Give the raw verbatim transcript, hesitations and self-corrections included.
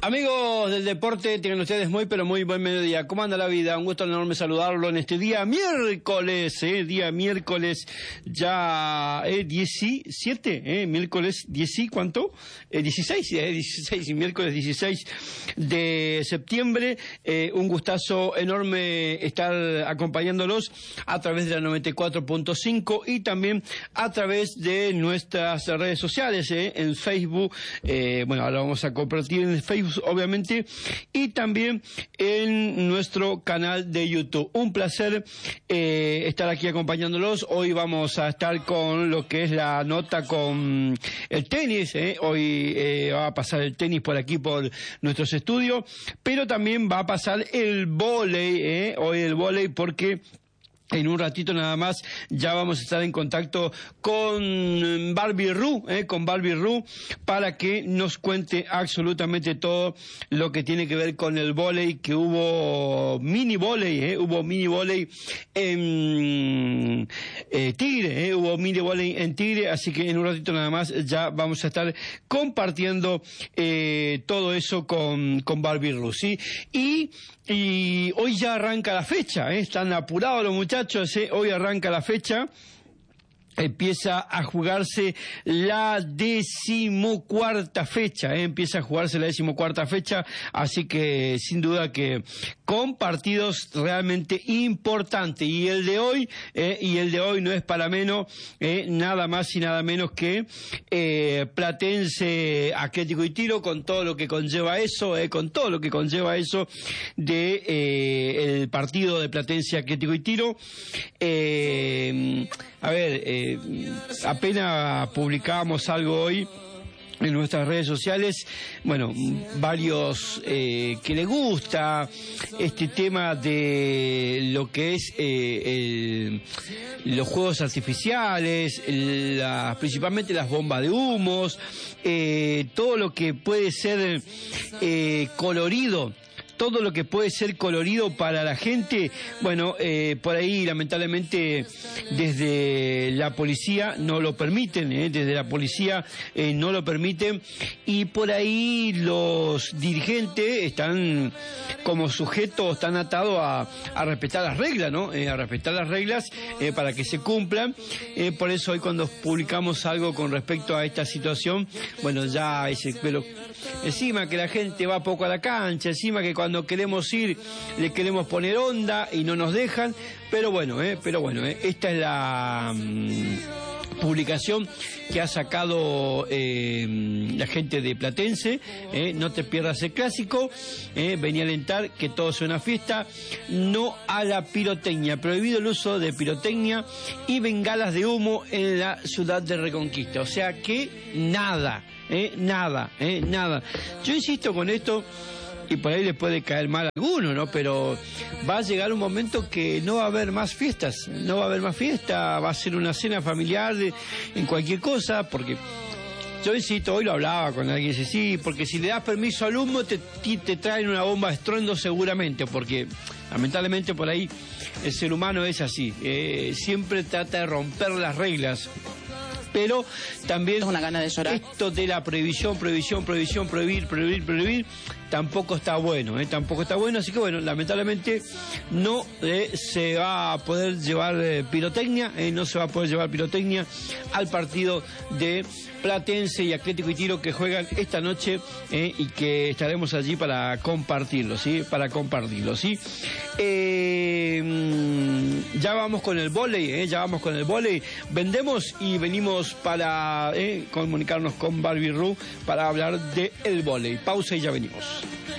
Amigos del deporte, tengan ustedes muy pero muy buen mediodía. ¿Cómo anda la vida? Un gusto enorme saludarlo en este día miércoles, eh, día miércoles ya eh, diecisiete, eh, miércoles diez, ¿cuánto? Eh, dieciséis, eh, dieciséis, miércoles dieciséis de septiembre. Eh, un gustazo enorme estar acompañándolos a través de la noventa y cuatro punto cinco y también a través de nuestras redes sociales, eh, en Facebook. Eh, bueno, ahora vamos a compartir en Facebook, obviamente, y también en nuestro canal de YouTube. Un placer eh, estar aquí acompañándolos. Hoy vamos a estar con lo que es la nota con el tenis, eh. Hoy eh, va a pasar el tenis por aquí, por nuestros estudios, pero también va a pasar el vóley, eh. Hoy el vóley, porque en un ratito nada más ya vamos a estar en contacto con Barbie Ru, eh, con Barbie Ru, para que nos cuente absolutamente todo lo que tiene que ver con el vóley, que hubo mini vóley, eh, hubo mini vóley en eh, Tigre, eh, hubo mini vóley en Tigre, así que en un ratito nada más ya vamos a estar compartiendo eh, todo eso con, con Barbie Ru, ¿sí? Y Y hoy ya arranca la fecha, ¿eh? Están apurados los muchachos, ¿eh? Hoy arranca la fecha. Empieza a jugarse la decimocuarta fecha, ¿eh? Empieza a jugarse la decimocuarta fecha, así que sin duda que con partidos realmente importantes. Y el de hoy, eh, y el de hoy no es para menos, eh, nada más y nada menos que eh, Platense Atlético y Tiro, con todo lo que conlleva eso, eh, con todo lo que conlleva eso de eh, el partido de Platense Atlético y Tiro. Eh, a ver, eh, apenas publicábamos algo hoy en nuestras redes sociales, bueno, varios eh, que les gusta este tema de lo que es eh, el, los juegos artificiales, la, principalmente las bombas de humos, eh, todo lo que puede ser eh, colorido. Todo lo que puede ser colorido para la gente, bueno, eh, por ahí lamentablemente desde la policía no lo permiten, eh, desde la policía eh, no lo permiten, y por ahí los dirigentes están como sujetos, están atados a, a respetar las reglas, ¿no? Eh, a respetar las reglas eh, para que se cumplan. Eh, por eso hoy cuando publicamos algo con respecto a esta situación, bueno, ya ese pero encima que la gente va poco a la cancha, encima que cuando Cuando queremos ir, le queremos poner onda y no nos dejan, pero bueno, eh, pero bueno, eh, esta es la mmm, publicación que ha sacado eh, la gente de Platense. Eh, no te pierdas el clásico, eh, venía a alentar que todo sea una fiesta, no a la pirotecnia, prohibido el uso de pirotecnia y bengalas de humo en la ciudad de Reconquista, o sea que nada, eh, nada, eh, nada. Yo insisto con esto, y por ahí le puede caer mal a alguno, ¿no? Pero va a llegar un momento que no va a haber más fiestas, no va a haber más fiesta, va a ser una cena familiar de, en cualquier cosa, porque yo insisto, hoy lo hablaba con alguien, dice, sí, porque si le das permiso al humo te, te traen una bomba de estruendo seguramente, porque lamentablemente por ahí el ser humano es así, eh, siempre trata de romper las reglas. Pero también es una gana de llorar. Esto de la prohibición, prohibición, prohibición, prohibir, prohibir, prohibir, tampoco está bueno, ¿eh? Tampoco está bueno, así que bueno, lamentablemente no eh, se va a poder llevar eh, pirotecnia, eh, no se va a poder llevar pirotecnia al partido de Platense y Atlético y Tiro que juegan esta noche, eh, y que estaremos allí para compartirlo, ¿sí? Para compartirlo, ¿sí? Eh, ya vamos con el vóley, eh, ya vamos con el vóley, vendemos y venimos para eh, comunicarnos con Barbie Ru para hablar de el vóley. Pausa y ya venimos.